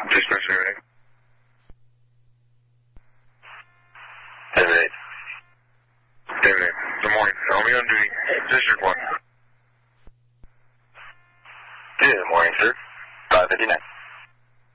Dispatch everything. David 8. David 8. Good morning. I'll be on duty. District 1. Good morning, sir. 559.